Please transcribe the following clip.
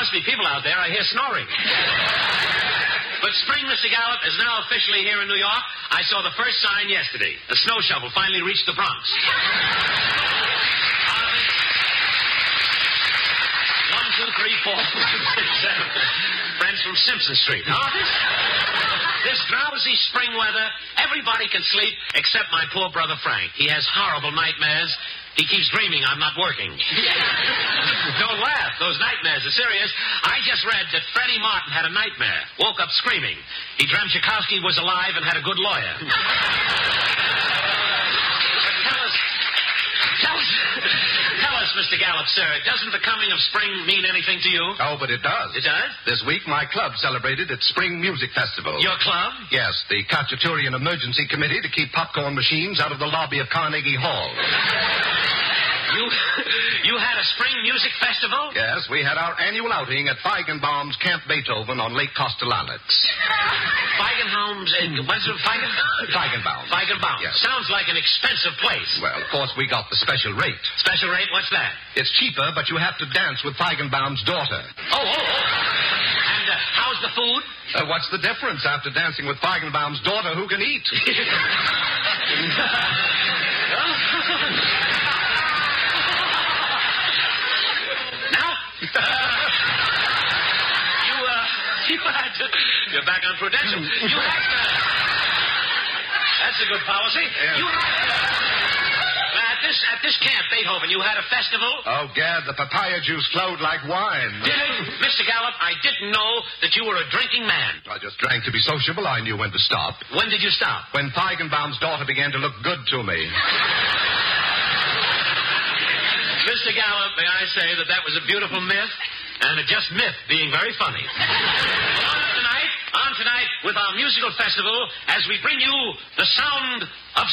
Must be people out there. I hear snoring. But spring, Mr. Gallup, is now officially here in New York. I saw the first sign yesterday. The snow shovel finally reached the Bronx. 1, 2, 3, 4, 5, 6, 7. Friends from Simpson Street. Oh, this drowsy spring weather, everybody can sleep except my poor brother Frank. He has horrible nightmares. He keeps dreaming I'm not working. Don't laugh. Those nightmares are serious. I just read that Freddie Martin had a nightmare. Woke up screaming. He dreamt Tchaikovsky was alive and had a good lawyer. Tell us, Mr. Gallup, sir, doesn't the coming of spring mean anything to you? Oh, but it does. It does? This week, my club celebrated its Spring Music Festival. Your club? Yes, the Khachaturian Emergency Committee to keep popcorn machines out of the lobby of Carnegie Hall. You had a spring music festival? Yes, we had our annual outing at Feigenbaum's Camp Beethoven on Lake Kostelanetz. Feigenbaum's? What's it? Feigenbaum. Feigenbaum. Yes. Sounds like an expensive place. Well, of course, we got the special rate. Special rate? What's that? It's cheaper, but you have to dance with Feigenbaum's daughter. Oh. And how's the food? What's the difference? After dancing with Feigenbaum's daughter, who can eat? You're back on Prudential. That's a good policy. Yeah. At this Camp Beethoven, you had a festival? Oh, Gad, the papaya juice flowed like wine. Did it? Mr. Gallup, I didn't know that you were a drinking man. I just drank to be sociable. I knew when to stop. When did you stop? When Feigenbaum's daughter began to look good to me. Mr. Gallup, may I say that was a beautiful myth, and a just myth being very funny. On tonight, with our musical festival, as we bring you the sound of